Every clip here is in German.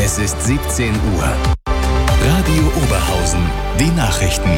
Es ist 17 Uhr. Radio Oberhausen, die Nachrichten.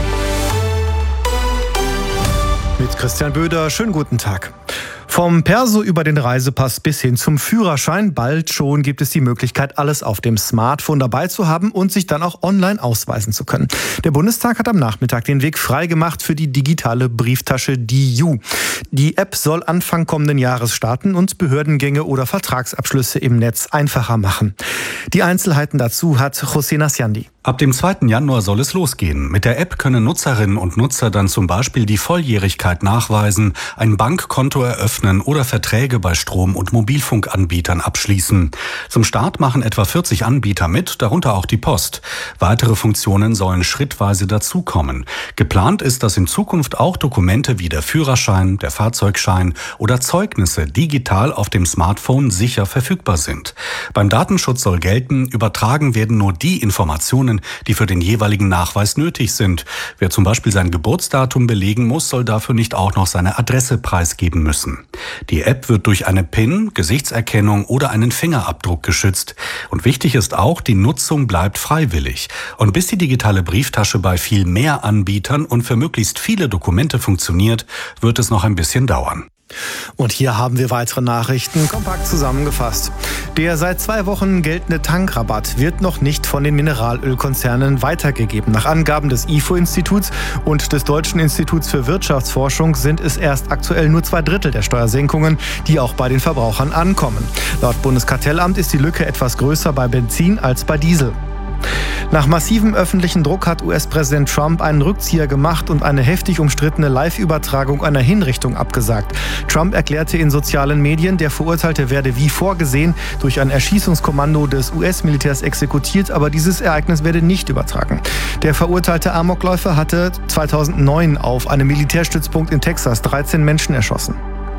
Mit Christian Böder, schönen guten Tag. Vom Perso über den Reisepass bis hin zum Führerschein, bald schon gibt es die Möglichkeit, alles auf dem Smartphone dabei zu haben und sich dann auch online ausweisen zu können. Der Bundestag hat am Nachmittag den Weg freigemacht für die digitale Brieftasche DIU. Die App soll Anfang kommenden Jahres starten und Behördengänge oder Vertragsabschlüsse im Netz einfacher machen. Die Einzelheiten dazu hat José Nasciandi. Ab dem 2. Januar soll es losgehen. Mit der App können Nutzerinnen und Nutzer dann zum Beispiel die Volljährigkeit nachweisen, ein Bankkonto eröffnen oder Verträge bei Strom- und Mobilfunkanbietern abschließen. Zum Start machen etwa 40 Anbieter mit, darunter auch die Post. Weitere Funktionen sollen schrittweise dazukommen. Geplant ist, dass in Zukunft auch Dokumente wie der Führerschein, der Fahrzeugschein oder Zeugnisse digital auf dem Smartphone sicher verfügbar sind. Beim Datenschutz soll gelten, übertragen werden nur die Informationen, die für den jeweiligen Nachweis nötig sind. Wer zum Beispiel sein Geburtsdatum belegen muss, soll dafür nicht auch noch seine Adresse preisgeben müssen. Die App wird durch eine PIN, Gesichtserkennung oder einen Fingerabdruck geschützt. Und wichtig ist auch, die Nutzung bleibt freiwillig. Und bis die digitale Brieftasche bei viel mehr Anbietern und für möglichst viele Dokumente funktioniert, wird es noch ein bisschen dauern. Und hier haben wir weitere Nachrichten, kompakt zusammengefasst. Der seit 2 Wochen geltende Tankrabatt wird noch nicht von den Mineralölkonzernen weitergegeben. Nach Angaben des IFO-Instituts und des Deutschen Instituts für Wirtschaftsforschung sind es erst aktuell nur 2/3 der Steuersenkungen, die auch bei den Verbrauchern ankommen. Laut Bundeskartellamt ist die Lücke etwas größer bei Benzin als bei Diesel. Nach massivem öffentlichen Druck hat US-Präsident Trump einen Rückzieher gemacht und eine heftig umstrittene Live-Übertragung einer Hinrichtung abgesagt. Trump erklärte in sozialen Medien, der Verurteilte werde wie vorgesehen durch ein Erschießungskommando des US-Militärs exekutiert, aber dieses Ereignis werde nicht übertragen. Der verurteilte Amokläufer hatte 2009 auf einem Militärstützpunkt in Texas 13 Menschen erschossen.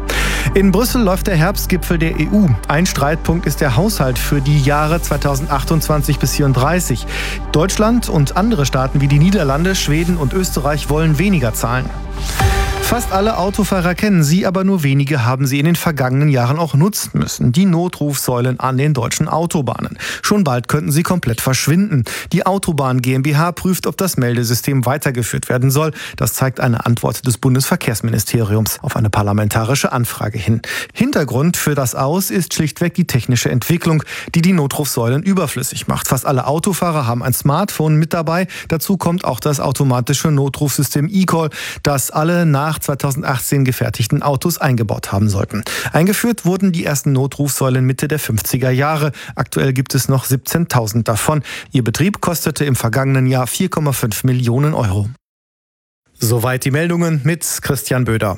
In Brüssel läuft der Herbstgipfel der EU. Ein Streitpunkt ist der Haushalt für die Jahre 2028 bis 2034. Deutschland und andere Staaten wie die Niederlande, Schweden und Österreich wollen weniger zahlen. Fast alle Autofahrer kennen sie, aber nur wenige haben sie in den vergangenen Jahren auch nutzen müssen. Die Notrufsäulen an den deutschen Autobahnen. Schon bald könnten sie komplett verschwinden. Die Autobahn GmbH prüft, ob das Meldesystem weitergeführt werden soll. Das zeigt eine Antwort des Bundesverkehrsministeriums auf eine parlamentarische Anfrage hin. Hintergrund für das Aus ist schlichtweg die technische Entwicklung, die die Notrufsäulen überflüssig macht. Fast alle Autofahrer haben ein Smartphone mit dabei. Dazu kommt auch das automatische Notrufsystem eCall, das alle nach 2018 gefertigten Autos eingebaut haben sollten. Eingeführt wurden die ersten Notrufsäulen Mitte der 50er Jahre. Aktuell gibt es noch 17.000 davon. Ihr Betrieb kostete im vergangenen Jahr 4,5 Millionen Euro. Soweit die Meldungen mit Christian Böder.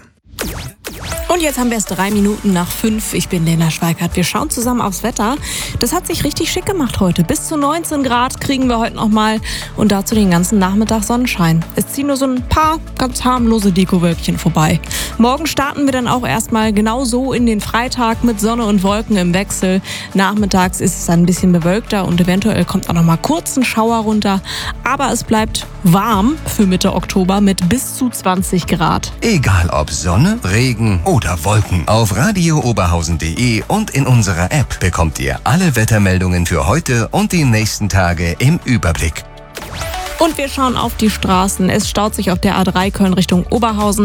Und jetzt haben wir es 5:03. Ich bin Lena Schweikart. Wir schauen zusammen aufs Wetter. Das hat sich richtig schick gemacht heute. Bis zu 19 Grad kriegen wir heute noch mal und dazu den ganzen Nachmittag Sonnenschein. Es ziehen nur so ein paar ganz harmlose Dekowölkchen vorbei. Morgen starten wir dann auch erstmal genau so in den Freitag mit Sonne und Wolken im Wechsel. Nachmittags ist es dann ein bisschen bewölkter und eventuell kommt auch noch mal kurz ein Schauer runter. Aber es bleibt warm für Mitte Oktober mit bis zu 20 Grad. Egal ob Sonne, Regen oder Wolken. Auf radiooberhausen.de und in unserer App bekommt ihr alle Wettermeldungen für heute und die nächsten Tage im Überblick. Und wir schauen auf die Straßen. Es staut sich auf der A3 Köln Richtung Oberhausen.